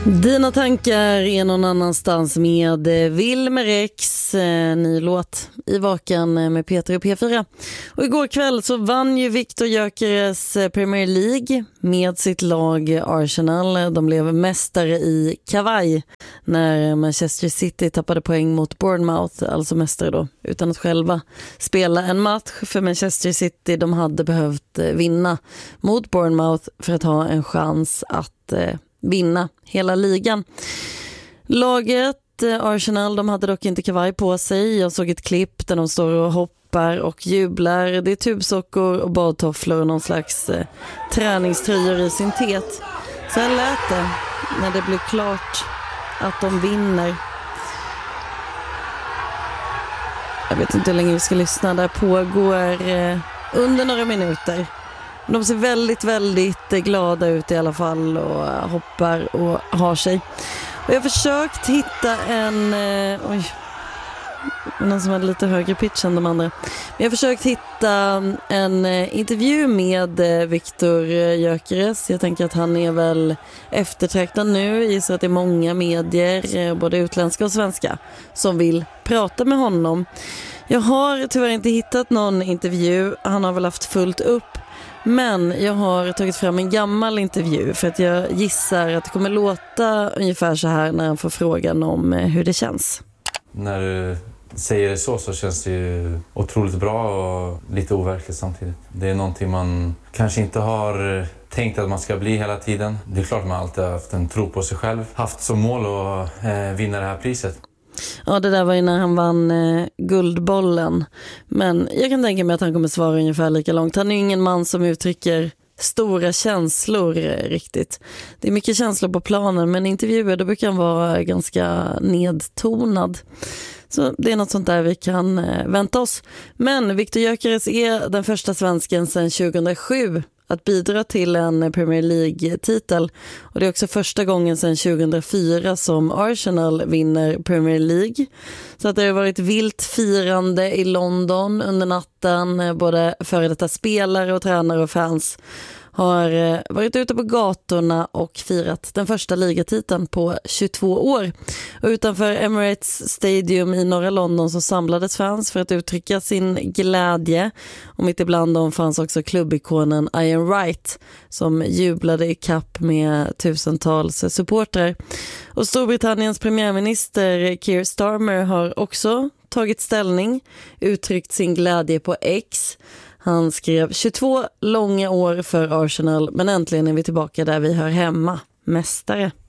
Dina tankar är någon annanstans med Wilmer X, ny låt i Vakan med Peter och P4. Och igår kväll så vann ju Viktor Gyökeres Premier League med sitt lag Arsenal. De blev mästare i kavaj när Manchester City tappade poäng mot Bournemouth, alltså mästare då, utan att själva spela en match. För Manchester City, de hade behövt vinna mot Bournemouth för att ha en chans att vinna hela ligan. Laget Arsenal, de hade dock inte kavaj på sig. Jag såg ett klipp där de står och hoppar och jublar. Det är tubsockor och badtofflor och någon slags träningströjor i syntet. Så här lät det när det blev klart att de vinner. Jag vet inte hur länge vi ska lyssna. Där pågår under några minuter. De ser väldigt, väldigt glada ut i alla fall och hoppar och har sig. Och jag har försökt hitta någon som hade lite högre pitch än de andra. Men jag har försökt hitta en intervju med Viktor Gyökeres. Jag tänker att han är väl eftertraktad nu. Jag gissar att det är många medier, både utländska och svenska, som vill prata med honom. Jag har tyvärr inte hittat någon intervju. Han har väl haft fullt upp. Men jag har tagit fram en gammal intervju för att jag gissar att det kommer låta ungefär så här när han får frågan om hur det känns. När du säger det så känns det ju otroligt bra och lite overkligt samtidigt. Det är någonting man kanske inte har tänkt att man ska bli hela tiden. Det är klart att man alltid har haft en tro på sig själv. Haft som mål att vinna det här priset. Ja, det där var ju när han vann guldbollen. Men jag kan tänka mig att han kommer svara ungefär lika långt. Han är ju ingen man som uttrycker stora känslor riktigt. Det är mycket känslor på planen, men intervjuer då brukar han vara ganska nedtonad. Så det är något sånt där vi kan vänta oss. Men Viktor Gyökeres är den första svensken sedan 2007 att bidra till en Premier League-titel. Och det är också första gången sedan 2004 som Arsenal vinner Premier League. Så att det har varit vilt firande i London under natten. Både före detta spelare och tränare och fans har varit ute på gatorna och firat den första ligatiteln på 22 år. Och utanför Emirates Stadium i norra London så samlades fans för att uttrycka sin glädje. Och mitt ibland dem fanns också klubbikonen Ian Wright som jublade i kapp med tusentals supportrar. Och Storbritanniens premiärminister Keir Starmer har också tagit ställning, uttryckt sin glädje på X. Han skrev 22 långa år för Arsenal, men äntligen är vi tillbaka där vi hör hemma, mästare.